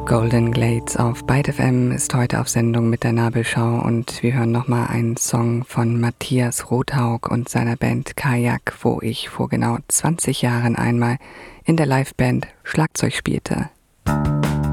Golden Glades auf Byte FM ist heute auf Sendung mit der Nabelschau und wir hören nochmal einen Song von Matthias Rothaug und seiner Band Kajak, wo ich vor genau 20 Jahren einmal in der Liveband Schlagzeug spielte.